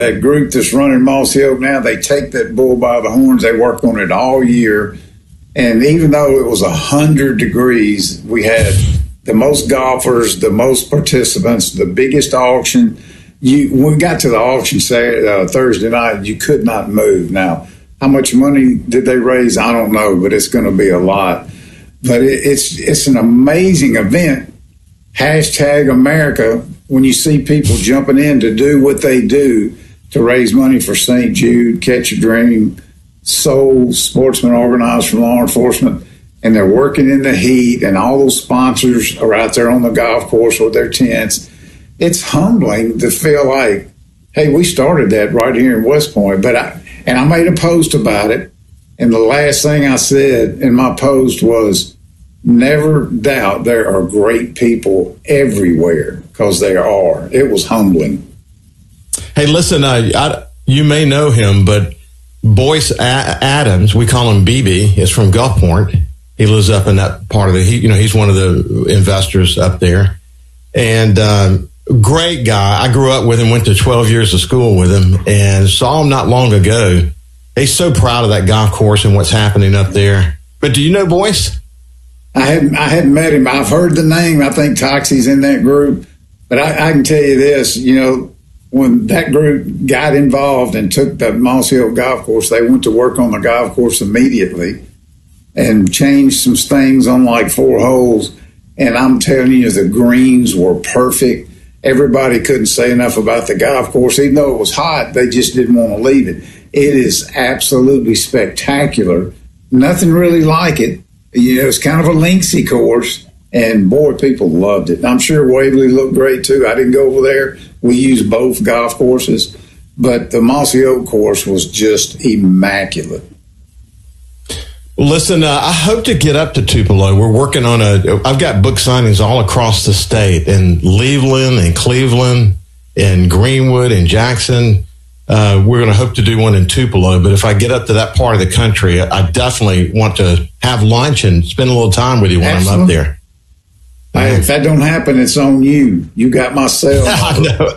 That group that's running Mossy Oak now, they take that bull by the horns. They work on it all year. And even though it was 100 degrees, we had the most golfers, the most participants, the biggest auction. When we got to the auction Thursday night, you could not move. Now, how much money did they raise? I don't know, but it's going to be a lot. But it's an amazing event. #America, when you see people jumping in to do what they do to raise money for St. Jude, Catch a Dream, Soul, Sportsman Organized for Law Enforcement, and they're working in the heat, and all those sponsors are out there on the golf course with their tents. It's humbling to feel like, hey, we started that right here in West Point. And I made a post about it, and the last thing I said in my post was, never doubt there are great people everywhere, because there are. It was humbling. Hey, listen, you may know him, but Boyce Adams, we call him BB, is from Gulfport. He lives up in that part of he's one of the investors up there. And great guy. I grew up with him, went to 12 years of school with him, and saw him not long ago. He's so proud of that golf course and what's happening up there. But do you know Boyce? I hadn't met him. I've heard the name. I think Toxie's in that group. But I can tell you this, when that group got involved and took the Mossy Oak golf course, they went to work on the golf course immediately and changed some things on like 4 holes. And I'm telling you, the greens were perfect. Everybody couldn't say enough about the golf course. Even though it was hot, they just didn't want to leave it. It is absolutely spectacular. Nothing really like it. It's kind of a linksy course. And, boy, people loved it. I'm sure Waverly looked great, too. I didn't go over there. We used both golf courses. But the Mossy Oak course was just immaculate. Well, listen, I hope to get up to Tupelo. We're working on I've got book signings all across the state, in Leveland and Cleveland and Greenwood and Jackson. We're going to hope to do one in Tupelo. But if I get up to that part of the country, I definitely want to have lunch and spend a little time with you when I'm up there. Hey, if that don't happen, it's on you. You got my cell. I know.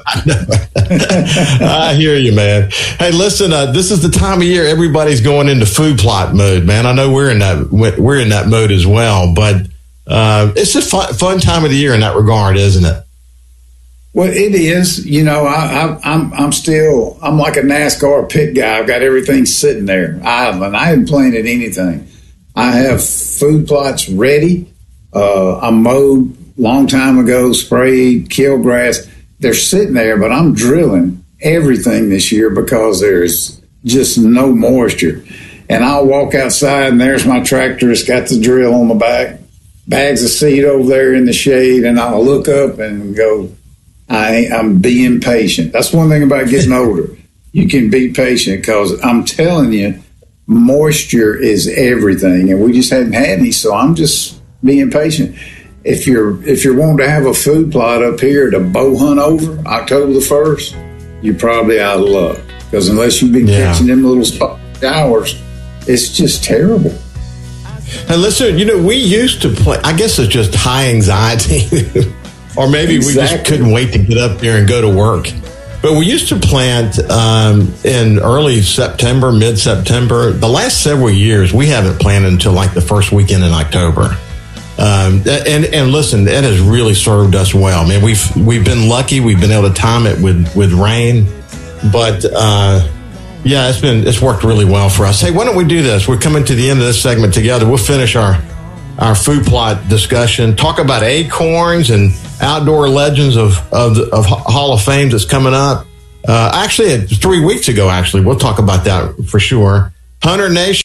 I hear you, man. Hey, listen, this is the time of year everybody's going into food plot mode, man. I know we're in that mode as well, but it's a fun time of the year in that regard, isn't it? Well, it is. I'm like a NASCAR pit guy. I've got everything sitting there. I haven't planted anything. I have food plots ready. I mowed long time ago, sprayed, killed grass. They're sitting there, but I'm drilling everything this year because there's just no moisture. And I'll walk outside, and there's my tractor. It's got the drill on the back, bags of seed over there in the shade, and I'll look up and go, I'm being patient. That's one thing about getting older. You can be patient, because I'm telling you, moisture is everything, and we just hadn't had any, so I'm just being patient. If you're wanting to have a food plot up here to bow hunt over October the 1st, you're probably out of luck, because unless you've been catching them little showers, it's just terrible. And listen, we used to play. I guess it's just high anxiety, or maybe we just couldn't wait to get up there and go to work. But we used to plant in early September, mid-September. The last several years, we haven't planted until like the first weekend in October. And listen, it has really served us well. Man, we've been lucky. We've been able to time it with rain, but it's worked really well for us. Hey, why don't we do this? We're coming to the end of this segment together. We'll finish our food plot discussion, talk about acorns and outdoor legends of Hall of Fame that's coming up. Actually, 3 weeks ago, we'll talk about that for sure. Hunter Nation.